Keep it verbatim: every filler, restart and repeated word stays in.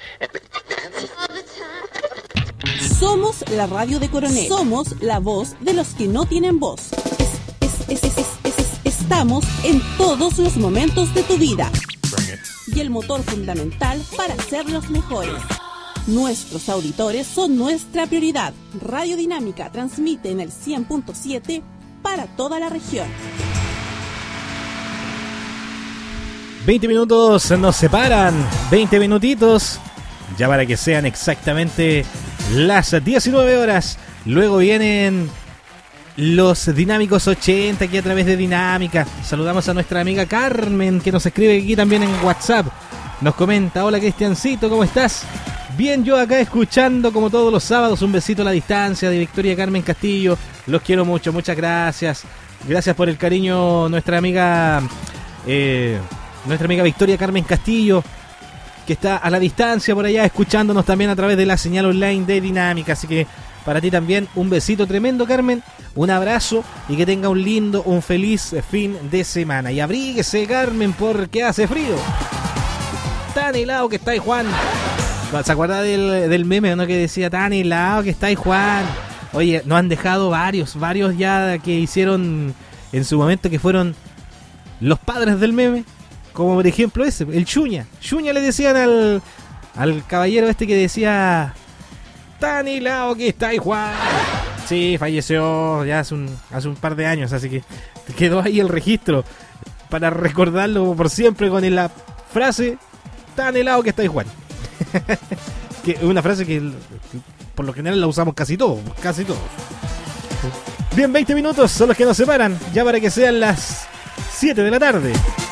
Somos la radio de Coronel. Somos la voz de los que no tienen voz. Es, es, es, es, es, es, estamos en todos los momentos de tu vida. Y el motor fundamental para ser los mejores. Nuestros auditores son nuestra prioridad. Radio Dinámica transmite en el cien punto siete para toda la región. veinte minutos nos separan, veinte minutitos, ya para que sean exactamente las diecinueve horas. Luego vienen los Dinámicos ochenta aquí a través de Dinámica. Saludamos a nuestra amiga Carmen, que nos escribe aquí también en WhatsApp. Nos comenta: hola Cristiancito, ¿cómo estás? Bien, yo acá escuchando como todos los sábados. Un besito a la distancia de Victoria Carmen Castillo. Los quiero mucho, muchas gracias. Gracias por el cariño, nuestra amiga eh, nuestra amiga Victoria Carmen Castillo, que está a la distancia por allá escuchándonos también a través de la señal online de Dinámica. Así que para ti también un besito tremendo, Carmen, un abrazo y que tenga un lindo, un feliz fin de semana. Y abríguese, Carmen, porque hace frío. Tan helado que está ahí, Juan. ¿Se acuerda del, del meme, no? Que decía: tan helado que está ahí, Juan. Oye, nos han dejado varios, varios ya que hicieron en su momento, que fueron los padres del meme. Como por ejemplo ese, el Chuña. Chuña le decían al, al caballero este que decía: tan helado que está ahí, Juan. Sí, falleció ya hace un, hace un par de años, así que quedó ahí el registro para recordarlo por siempre con la frase: tan helado que está ahí, Juan. Que es una frase que por lo general la usamos casi todos, casi todos. Bien, veinte minutos son los que nos separan, ya para que sean las siete de la tarde.